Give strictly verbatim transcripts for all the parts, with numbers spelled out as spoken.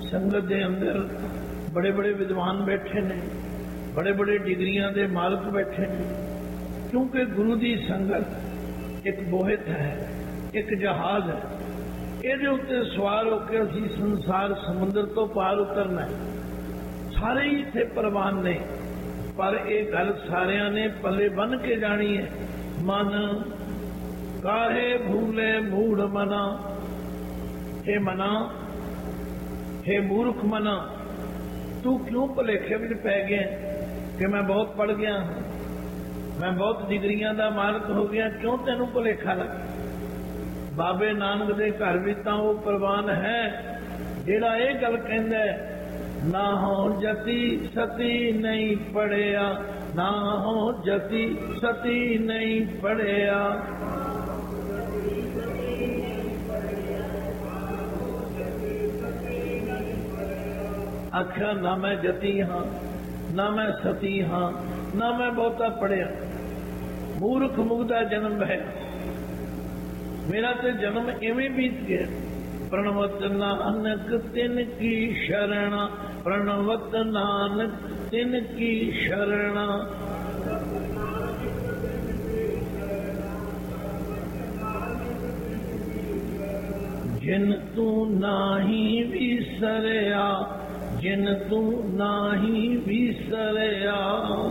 संगत के अंदर बड़े बड़े विद्वान बैठे ने, बड़े बड़े डिग्रियां के मालक बैठे ने, क्योंकि गुरु की संगत एक बोहित है, एक जहाज है। ਇਹਦੇ ਉੱਤੇ ਸਵਾਰ ਹੋ ਕੇ ਅਸੀਂ ਸੰਸਾਰ ਸਮੁੰਦਰ ਤੋਂ ਪਾਰ ਉਤਰਨਾ ਹੈ। ਸਾਰੇ ਹੀ ਇੱਥੇ ਪ੍ਰਵਾਨ ਨੇ, ਪਰ ਇਹ ਗੱਲ ਸਾਰਿਆਂ ਨੇ ਪੱਲੇ ਬੰਨ ਕੇ ਜਾਣੀ ਹੈ। ਮਨ ਕਾਹੇ ਭੂਲੇ ਮੂੜ ਮਨਾ, हे ਮਨਾ, हे ਮੂਰਖ ਮਨਾ, ਤੂੰ ਕਿਉਂ ਭੁਲੇਖੇ ਵਿੱਚ ਪੈ ਗਿਆ ਕਿ ਮੈਂ ਬਹੁਤ ਪੜ੍ਹ ਗਿਆ, ਮੈਂ ਬਹੁਤ ਡਿਗਰੀਆਂ ਦਾ ਮਾਲਕ ਹੋ ਗਿਆ, ਕਿਉਂ ਤੈਨੂੰ ਭੁਲੇਖਾ ਲੱਗਾ? बाबे नानक दे घर भी तां वो प्रवान है जेड़ा ये गल कहंदा है, ना हो जति सती नहीं पढ़िया, ना हो जति सती नहीं पढ़िया। आख्या ना मैं जति हाँ, ना मैं सती हाँ, ना मैं बहुता पढ़िया, मूर्ख मुग्धा जन्म है, मेरा तो जन्म इवें बीत गया। प्रणवत नानक तिन की शरणा, प्रणवत नानक तिन की शरणा। जिन तू नाही विसरया, जिन तू नाही विसरया।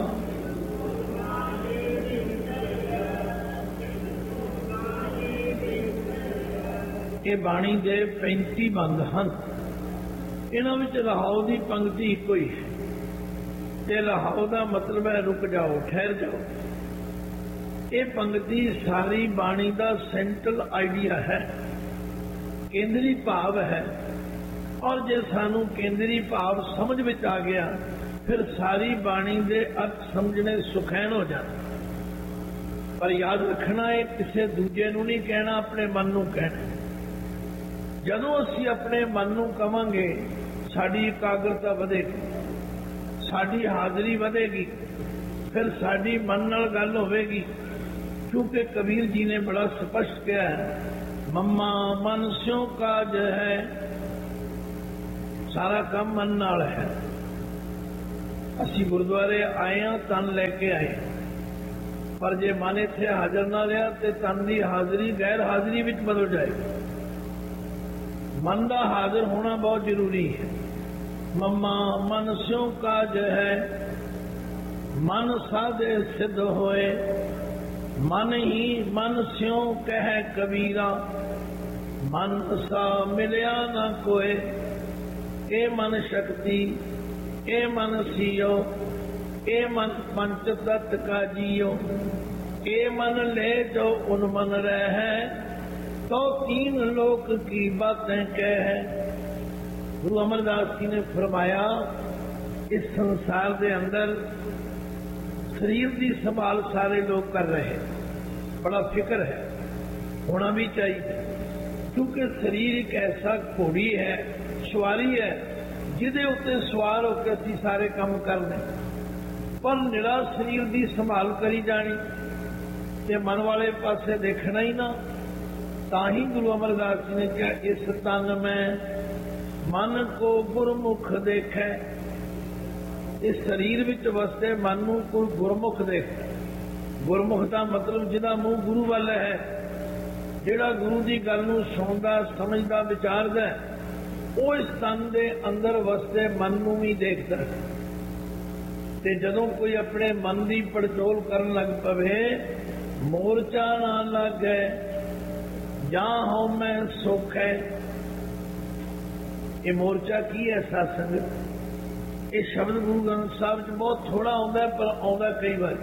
ये बाणी दे पैंती बंद हैं, इन्हां विच रहाओ की पंक्ति इको ही है। ते रहाओ का मतलब है रुक जाओ, ठहर जाओ। ये पंक्ति सारी बाणी का सेंट्रल आइडिया है, केंद्री भाव है। और जे सानू केंद्री भाव समझ में आ गया, फिर सारी बाणी के अर्थ समझने सुखैन हो जाते। पर याद रखना है, किसी दूजे नू नहीं कहना, अपने मन नू कहना। ਜਦੋਂ ਅਸੀਂ ਆਪਣੇ ਮਨ ਨੂੰ ਕਵਾਂਗੇ, ਸਾਡੀ ਇਕਾਗਰਤਾ ਵਧੇਗੀ, ਸਾਡੀ ਹਾਜ਼ਰੀ ਵਧੇਗੀ, ਫਿਰ ਸਾਡੀ ਮਨ ਨਾਲ ਗੱਲ ਹੋਵੇਗੀ। ਕਿਉਂਕਿ ਕਬੀਰ ਜੀ ਨੇ ਬੜਾ ਸਪਸ਼ਟ ਕਿਹਾ ਹੈ, ਮੰਮਾ ਮਨ ਸਿਉ ਕਾਜ ਹੈ, ਸਾਰਾ ਕੰਮ ਮਨ ਨਾਲ ਹੈ। ਅਸੀਂ ਗੁਰਦੁਆਰੇ ਆਏ ਹਾਂ, ਤਨ ਲੈ ਕੇ ਆਏ, ਪਰ ਜੇ ਮਨ ਇੱਥੇ ਹਾਜ਼ਰ ਨਾ ਰਿਹਾ ਤੇ ਤਨ ਦੀ ਹਾਜ਼ਰੀ ਗੈਰ ਹਾਜ਼ਰੀ ਵਿੱਚ ਬਦਲ ਜਾਏਗੀ। मन का हाजिर होना बहुत जरूरी है। मम्मा मन स्यों काज है, मन साधे सिद्ध होए, मन ही मन स्यों कह कबीरा, मन सा मिलया ना कोय। ए मन शक्ति, ए मन सियो, ए मन पंच तत्व का जियो, ए मन ले जो उन मन रह, तो तीन लोक की बातें कह है। गुरु अमरदास जी ने फरमाया, इस संसार के अंदर शरीर की संभाल सारे लोग कर रहे हैं, बड़ा फिक्र है, होना भी चाहिए। क्योंकि शरीर एक ऐसा घोड़ी है, सवारी है, जिदे उत्ते सवार होकर असी सारे काम करने, पर निरा शरीर की संभाल करी जानी ते मन वाले पासे देखना ही ना। ताही गुरु अमरदास जी ने कहा, इस तन में मन को गुरमुख देखे। इस शरीर विच वसते मन को कोई गुरमुख देखे। गुरमुख का मतलब जिहदा मुंह गुरु वाला है, जिहड़ा गुरु की गल नूं सुणदा, समझदा, विचारदा, वो इस तन के अंदर वसते मन नूं भी देखदा। ते जदों कोई अपने मन की पड़चोल करन लग पवे, मोर्चा ना लागे, जहां हो मैं सुख है। ये मोर्चा की है सत्संग? ये शब्द गुरु ग्रंथ साहब च बहुत थोड़ा आता है, पर आता कई बार।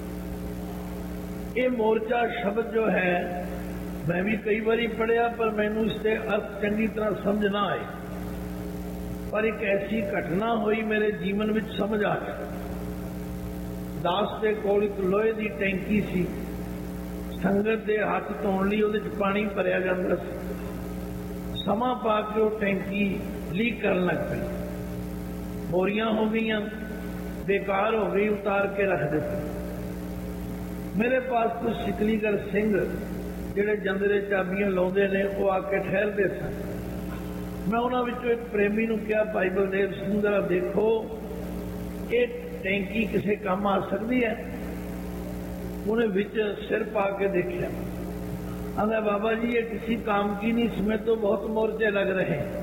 ये मोर्चा शब्द जो है, मैं भी कई बार पढ़िया, पर मैनू इसके अर्थ चंगी तरह समझ ना आए। पर एक ऐसी घटना हुई मेरे जीवन में समझ आ गया। दास के कोल एक लोहे की टैंकी सी, संगत के हाथ धोने लिए उहदे च पानी भरिया जाता सी। समा पा के वो टैंकी लीक करन लग पई, बोरियां हो गई, बेकार हो गई, उतार के रख दिता। मेरे पास कुछ सिकलीगढ़ सिंह जिहड़े जंदरे चाबियां लाउंदे ने, वो आके ठहरदे सन। मैं उन्होंने विचों एक प्रेमी नूं कहा, भाई बलदेव सिंह जरा देखो ये टैंकी किसी काम आ सकती है। उन्हें विच सिर पा के देखा, आंदा बाबा जी ये किसी काम की नहीं, इसमें तो बहुत मोर्चे लग रहे हैं,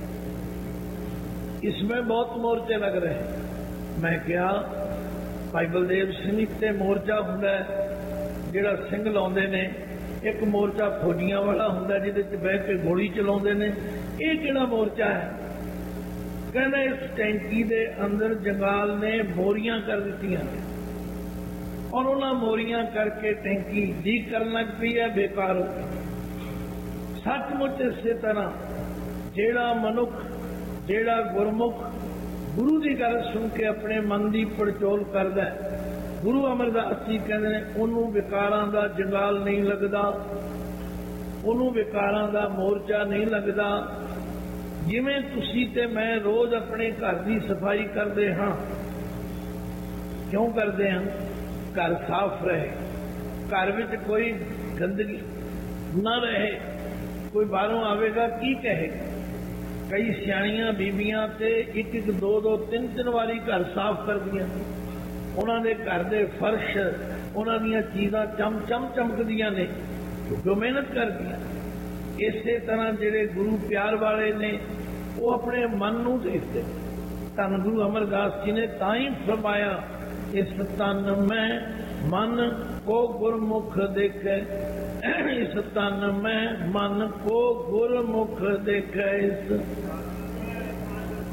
इसमें बहुत मोर्चे लग रहे हैं। मैं क्या भाई बलदेव सिंह ते मोर्चा हुंदा जिहड़ा सिंह लाउंदे ने, एक मोर्चा फौजियां वाला हुंदा जिहदे च बह के गोली चलाउंदे ने, ये किहड़ा मोर्चा है? कहना इस टैंकी दे अंदर जंगाल ने मोरियां कर दित्तियां और उन्हां मोरियां करके टैंकी लीक करन लग पई है, बेकार हो गई। सचमुच इसे तरह जिहड़ा मनुख, जिहड़ा गुरमुख गुरु की गल सुन के अपने मन की पड़चोल करदा है, गुरु अमरदास जी कहते हैं उन्होंने विकारां दा जंगाल नहीं लगता, उन्होंने विकारां दा मोर्चा नहीं लगता। जिवें तुसी ते मैं रोज अपने घर की सफाई करते हाँ, क्यों करते हैं? घर साफ रहे, घर में कोई गंदगी न रहे, कोई बाहरों आवेगा की कहेगा। कई सियाणियां बीबियां ते एक एक दो दो तीन तीन वारी घर साफ कर दिया, उन्होंने घर के फर्श, उन्होंने चीज़ां चम चम चमकदियां ने जो मेहनत कर दिया। इसे तरह जिहड़े गुरु प्यार वाले ने वो अपने मन नूं देखते। धन गुरु अमरदास जी ने ताई फरमाया, इस तन में मन को गुरमुख देखे, इस तन में मन को गुरमुख देखे, इस